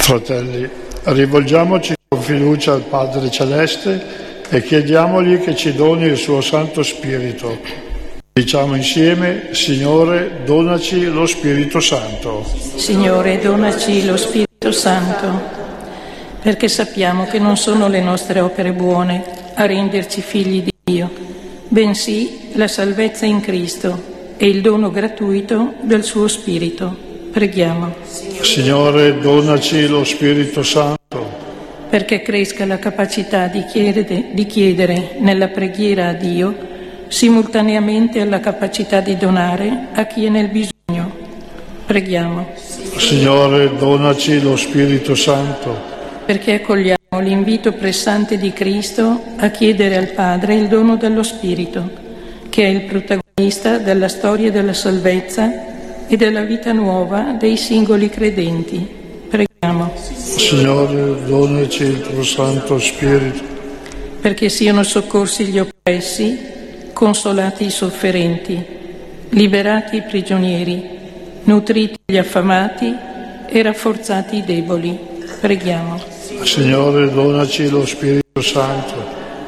Fratelli, rivolgiamoci con fiducia al Padre Celeste e chiediamogli che ci doni il suo Santo Spirito. Diciamo insieme: Signore, donaci lo Spirito Santo. Signore, donaci lo Spirito Santo, perché sappiamo che non sono le nostre opere buone a renderci figli di Dio, bensì la salvezza in Cristo e il dono gratuito del suo Spirito. Preghiamo. Signore, donaci lo Spirito Santo, perché cresca la capacità di chiedere nella preghiera a Dio, simultaneamente alla capacità di donare a chi è nel bisogno. Preghiamo. Signore, donaci lo Spirito Santo, perché accogliamo l'invito pressante di Cristo a chiedere al Padre il dono dello Spirito, che è il protagonista della storia della salvezza e della vita nuova dei singoli credenti. Preghiamo. Signore, donaci il tuo Santo Spirito, perché siano soccorsi gli oppressi, consolati i sofferenti, liberati i prigionieri, nutriti gli affamati e rafforzati i deboli. Preghiamo. Signore, donaci lo Spirito Santo.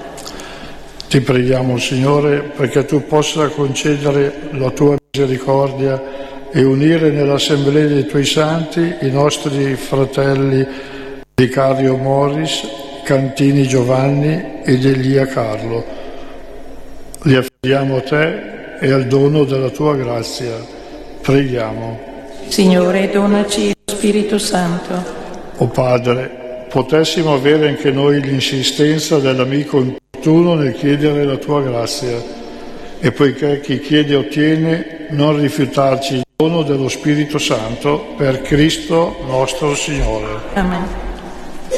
Ti preghiamo, Signore, perché tu possa concedere la tua misericordia e unire nell'assemblea dei tuoi santi i nostri fratelli Vicario Moris, Cantini Giovanni ed Elia Carlo. Li affidiamo a te e al dono della tua grazia. Preghiamo. Signore, donaci lo Spirito Santo. O Padre, potessimo avere anche noi l'insistenza dell'amico importuno nel chiedere la tua grazia, e poiché chi chiede ottiene, non rifiutarci il dono dello Spirito Santo, per Cristo nostro Signore. Amen.